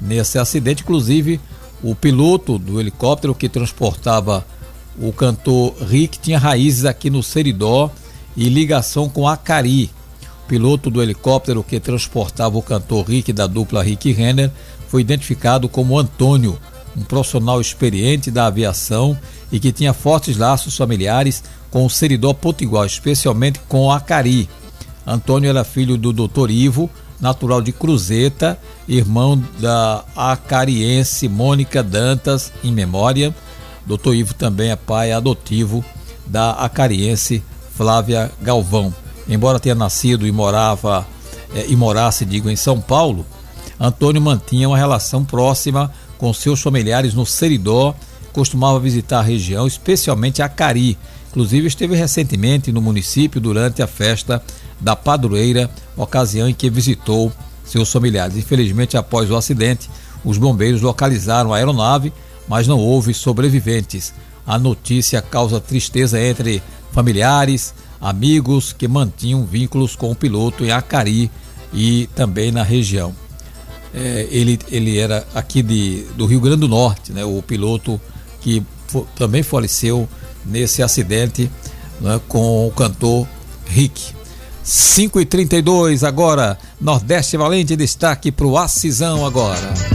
nesse acidente. Inclusive, o piloto do helicóptero que transportava o cantor Rick tinha raízes aqui no Seridó e ligação com Acari. O piloto do helicóptero que transportava o cantor Rick, da dupla Rick e Renner, foi identificado como Antônio, um profissional experiente da aviação e que tinha fortes laços familiares com o Seridó Potiguar, especialmente com Acari. Antônio era filho do Dr. Ivo, natural de Cruzeta, irmão da acariense Mônica Dantas, em memória. Dr. Ivo também é pai adotivo da acariense Flávia Galvão. Embora tenha nascido e morasse em São Paulo, Antônio mantinha uma relação próxima com seus familiares no Seridó, costumava visitar a região, especialmente Acari. Inclusive esteve recentemente no município durante a festa da padroeira, ocasião em que visitou seus familiares. Infelizmente, após o acidente, os bombeiros localizaram a aeronave, mas não houve sobreviventes. A notícia causa tristeza entre familiares, amigos que mantinham vínculos com o piloto em Acari e também na região. Ele era aqui do Rio Grande do Norte, né? O piloto que também faleceu nesse acidente, né, com o cantor Rick. 5h32 agora, Nordeste Valente, destaque para o Acisão agora.